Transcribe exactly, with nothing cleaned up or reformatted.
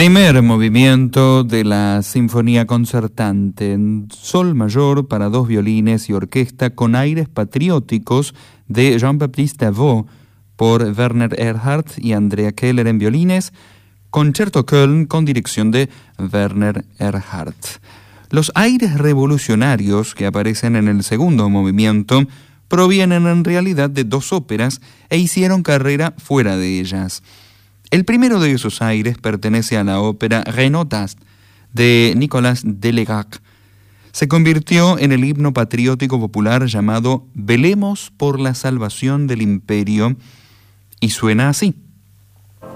Primer movimiento de la Sinfonía Concertante en Sol mayor para dos violines y orquesta con aires patrióticos de Jean-Baptiste Avaux por Werner Erhardt y Andrea Keller en violines, Concerto Köln con dirección de Werner Erhardt. Los aires revolucionarios que aparecen en el segundo movimiento provienen en realidad de dos óperas e hicieron carrera fuera de ellas. El primero de esos aires pertenece a la ópera Renaudot de Nicolas Delegac. Se convirtió en el himno patriótico popular llamado Velemos por la salvación del imperio y suena así.